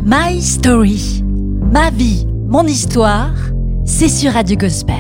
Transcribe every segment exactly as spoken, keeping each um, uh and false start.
My Story, ma vie, mon histoire, c'est sur Radio Gospel.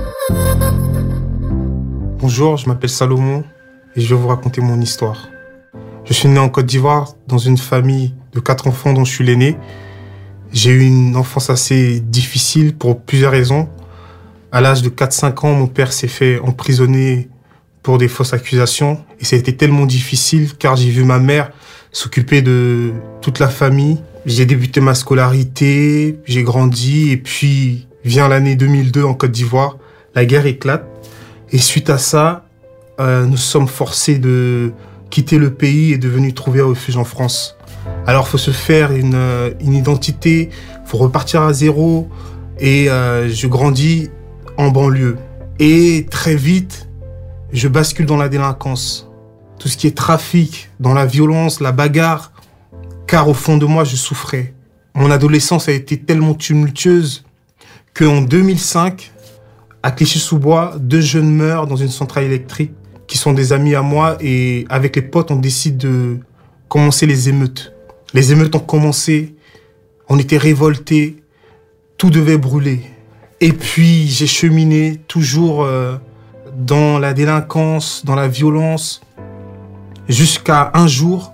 Bonjour, je m'appelle Salomon et je vais vous raconter mon histoire. Je suis né en Côte d'Ivoire dans une famille de quatre enfants dont je suis l'aîné. J'ai eu une enfance assez difficile pour plusieurs raisons. À l'âge de quatre cinq ans, mon père s'est fait emprisonner pour des fausses accusations. Et ça a été tellement difficile car j'ai vu ma mère s'occuper de toute la famille. J'ai débuté ma scolarité, j'ai grandi et puis vient l'année deux mille deux en Côte d'Ivoire. La guerre éclate et suite à ça, euh, nous sommes forcés de quitter le pays et de venir trouver refuge en France. Alors il faut se faire une, euh, une identité, il faut repartir à zéro et euh, je grandis en banlieue. Et très vite, je bascule dans la délinquance. Tout ce qui est trafic, dans la violence, la bagarre, car au fond de moi, je souffrais. Mon adolescence a été tellement tumultueuse qu'en deux mille cinq, à Clichy-sous-Bois, deux jeunes meurent dans une centrale électrique qui sont des amis à moi et avec les potes, on décide de commencer les émeutes. Les émeutes ont commencé, on était révoltés, tout devait brûler. Et puis j'ai cheminé toujours euh, dans la délinquance, dans la violence, jusqu'à un jour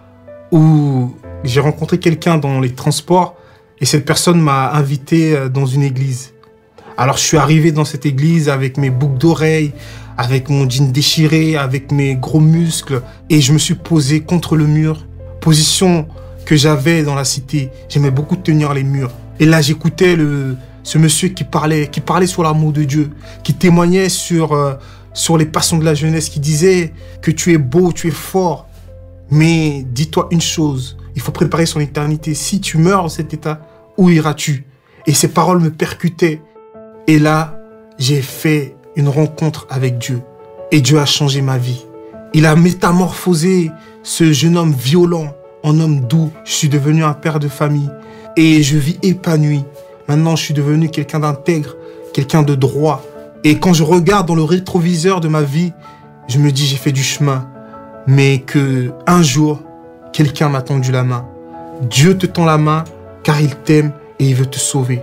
où j'ai rencontré quelqu'un dans les transports et cette personne m'a invité dans une église. Alors je suis arrivé dans cette église avec mes boucles d'oreilles, avec mon jean déchiré, avec mes gros muscles et je me suis posé contre le mur, position que j'avais dans la cité. J'aimais beaucoup tenir les murs. Et là j'écoutais le, ce monsieur qui parlait, qui parlait sur l'amour de Dieu, qui témoignait sur, euh, sur les passions de la jeunesse, qui disait que tu es beau, tu es fort. Mais dis-toi une chose, il faut préparer son éternité. Si tu meurs dans cet état, où iras-tu? Et ces paroles me percutaient. Et là, j'ai fait une rencontre avec Dieu. Et Dieu a changé ma vie. Il a métamorphosé ce jeune homme violent en homme doux. Je suis devenu un père de famille. Et je vis épanoui. Maintenant, je suis devenu quelqu'un d'intègre, quelqu'un de droit. Et quand je regarde dans le rétroviseur de ma vie, je me dis j'ai fait du chemin. Mais que un jour, quelqu'un m'a tendu la main. Dieu te tend la main car il t'aime et il veut te sauver.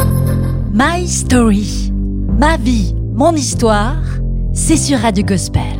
My Story, ma vie, mon histoire, c'est sur Radio Gospel.